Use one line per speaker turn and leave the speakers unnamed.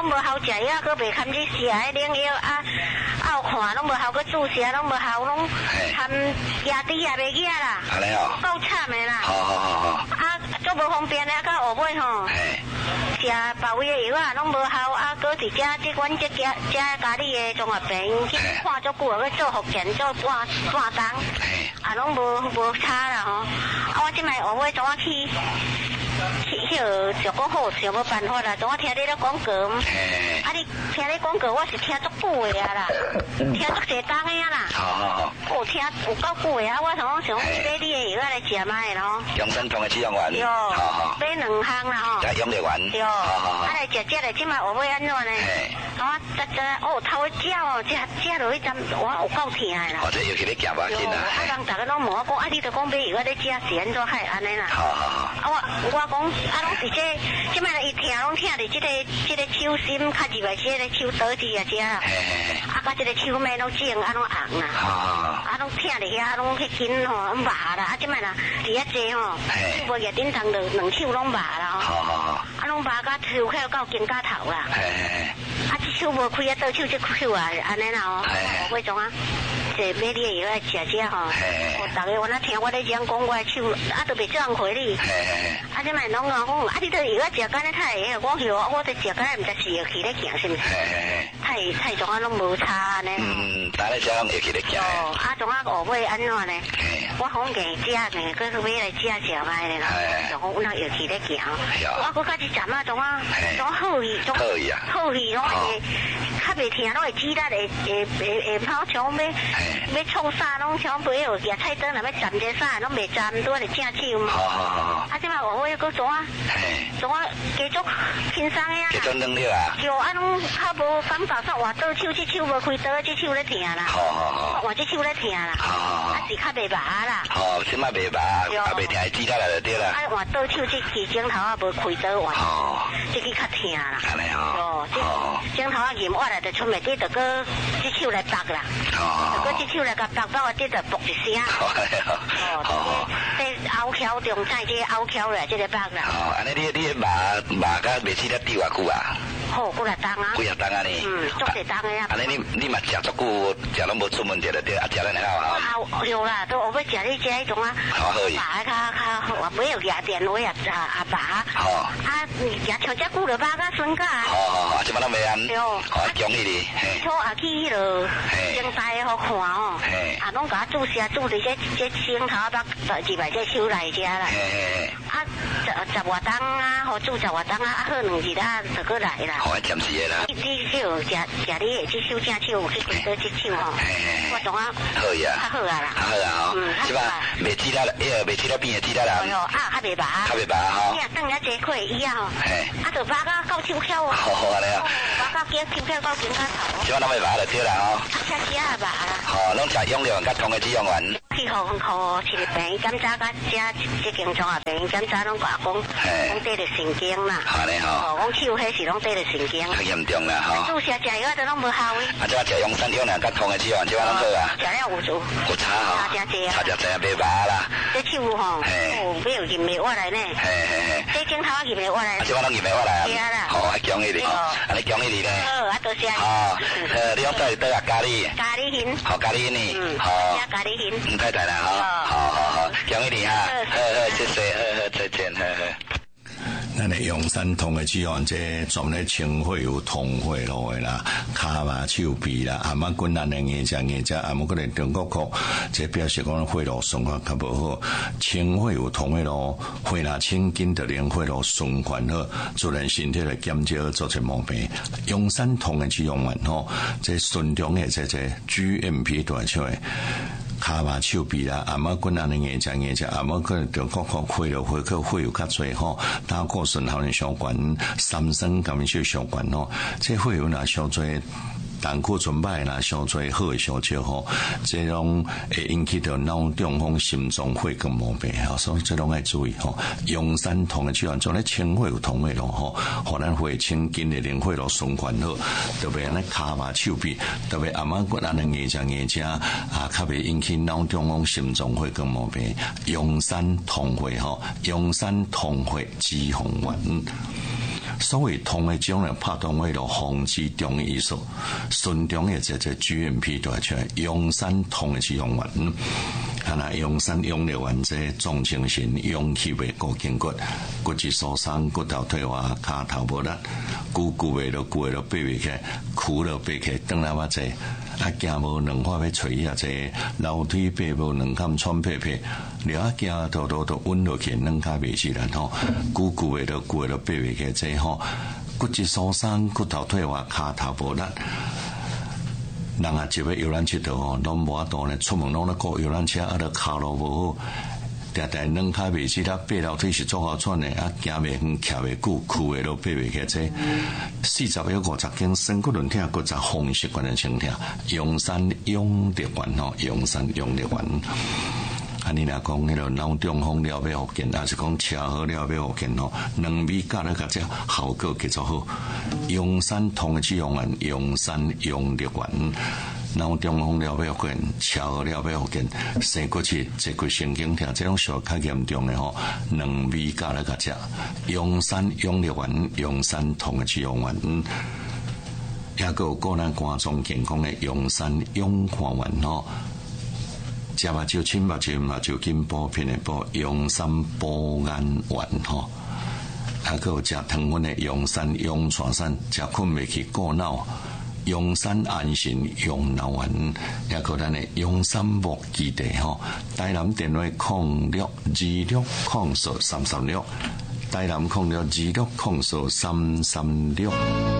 拢无好食药，搁袂堪去食迄冷药啊，有看拢无好，搁注射拢无好，拢含压低也袂记啦。
安尼哦。
够惨的啦。
好。
啊，足无方便啊，到后尾吼。食别位的药啊，拢无效啊，搁伫遮即阮即家己的综合病院去看足久，搁做复健做半冬，啊，拢无差啦吼。啊，我即摆后尾怎啊去就讲好，想无办法啦。怎啊听你咧广告？啊，你听你广告，我是听足久的啊啦，听足侪冬的啊啦。好。我听有够久的啊，我想买你的药来食卖咯。
养生堂的止痒丸。
对。好。买2项啦吼。
加养力丸。
对。啊，来食咧，即摆后尾安怎呢？我头一食哦，食落去针，我有够疼的啦。
哦，这尤其咧行吧，紧啦。
啊，人大家拢问我讲，啊，你都讲买药咧食是安怎害安尼啦？好。啊，我讲，啊，拢是即摆伊疼拢疼伫即个手心较入来，即个手倒子啊遮啦。啊，甲即个手尾拢肿，啊，拢红啦。啊，拢疼伫遐，拢迄筋吼麻啦。啊，即摆啦，伫遐坐吼，无热顶头两手拢麻啦。啊，拢麻甲手口到肩胛头啦。啊，即手无开啊，倒手即手啊，安尼啦吼。我种啊，坐买你的药来食食吼。我逐个我那听我咧讲讲，我手啊都袂这样回你。啊，即摆拢讲，啊，你都药啊食干咧太会，我去我都食干咧，毋知是药气咧行是毋是？太种啊拢无差呢。
打咧食拢药气咧行。
啊，种啊后尾安怎呢？我好硬食呢，搁去买来食卖咧啦。就讲那药气咧行。我搁家己站啊，种啊好去，好去拢会较袂疼，拢会煮力会跑像要创啥，拢像买有野菜刀，若要蘸者啥，拢袂蘸，拄咧正手嘛。啊，即摆后尾搁怎啊加足轻松的啊。
加足能力啊。
就啊，拢较无感觉说换倒手，即手无开刀，即手咧疼啦。换即手咧疼啦。啊，是较袂麻啦。
即摆袂麻，也袂疼，煮起来就对啦。
啊，换倒手即期镜头啊无开刀换，即个较疼啦。
安尼吼。
即镜头啊入我来就出袂得，就搁即手来拔啦。就搁即手来甲拔到啊，即就爆一声。这凹翘中在这凹翘啦，这个拔啦。
安尼你麻甲袂煮了滴偌久啊？
好，几啊冬啊。
几啊冬啊呢？
足侪冬的啊。
安尼你嘛食足久，食拢无出问题了对，啊食得很好啊。
有啦，都我要食你这迄种啊。拔较好，没有牙点我也拔。啊，牙像只久了拔甲酸甲。
即摆拢袂安。对。恭喜你。
初下去迄落生态好看哦。啊，拢甲注射注伫这镜头啊，入来这手内遮啦。啊，10外冬啊，好注10外冬啊，好2日啊，就过来啦。
暂时的啦。
你就食你的这手正手，去开刀这手吼。我种啊。
好呀。
较好啊啦。
较好啊吼。即摆袂煮了，袂煮了变会煮了啦。
哎呦，啊，较袂麻。
较袂麻吼。
你若等下坐开医啊吼。啊，就拔到手翘啊。
好安尼啊。
拔到手翘到肩胛头。
即摆拢袂麻就对啦吼。
吃也麻啦。
拢食养料甲通的止痒丸。
去互市立病院检查甲这间综合病院检查拢话讲得着神经啦。
安尼吼。
讲手迄是拢得着神经。
较严重啦吼。
注射食药都拢无效的。
啊，即摆食养生养料甲通的止痒丸，即摆拢好啊。
食了有
差吼。
差真济啊。
差真济啊，袂麻啦。
这手吼，没有入袂我来呢。这镜头啊入袂我来。
即摆拢入袂我来。
是啊啦。
好，啊恭喜你，安尼恭喜你咧。
好，啊多谢。
好，你用倒啊咖喱。
咖喱馅。
好咖喱呢。好。
咖喱馅。
太太啦，好，恭喜你哈，谢谢，再见，
咱的阳山通的止痒丸，这专咧清血有通血路的啦，骹麻手臂啦，阿妈滚咱的眼只，阿妈可能中国国，这表示讲血路循环较无好，清血有通血路，血若清紧就连血路循环好，自然身体来减少做些毛病。阳山通的止痒丸吼，这顺中的这 GMP 大出来。骹麻手臂啦，阿妈滚咱的眼只，阿妈可能中国国血路血有较侪吼，胆固醇含量相关，三酸甘油相关吼，这血有若伤侪。胆固醇歹啦，伤侪好诶伤少吼，这种会引起到脑中风、心脏血管毛病吼，所以这拢要注意吼。阳山通诶止痒做咧清血有通血路吼，互咱血清紧诶连血路循环好，特别安尼骹麻手臂，特别阿妈骨咱诶硬只啊，较袂引起脑中风、心脏血管毛病。阳山通血吼，阳山通血止风丸。 所谓通的种咧，拍动为了防治中医术，顺中的这 GMP 都出来，阳山通的止痛丸。那阳山用的丸这重精神、阳气为固筋骨，骨质疏松、骨头退化、脚头无力，久的都背袂起，苦了背起，转来我这行无两块要吹啊，这楼梯爬无两坎喘屁屁，了行都稳落去，两脚袂起来吼，久的都背袂起，这吼骨质疏松、骨头退化、脚头无力。人啊，一要游览佚佗吼，拢无法度呢。出门拢咧坐游览车，啊，著脚路无好，常常两脚袂起啦，爬楼梯是足好喘的，啊，行袂远，徛袂久，躯的都爬袂起。这40有50斤，身骨轮疼，骨折风湿关的轻疼，阳山永力丸吼，阳山永力丸。啊，你若讲迄个脑中风了要复健，还是讲车祸了要复健吼，两味加咧个只效果叫做好。阳山通的止痛丸，阳山永力丸，脑中风了要复健，车祸了要复健，生骨刺、脊骨神经疼，这种小较严重的吼，两味加咧个只阳山永力丸，阳山通的止痛丸。也个有个咱肝脏健康的阳山永康丸吼。食目睭、清目睭、目睭筋补片的补阳山补眼丸吼，还有食糖分的阳山阳泉散，食困袂去过脑，阳山安神阳脑丸，也有咱的阳山木基地吼，台南电话0626043336，台南0626043336。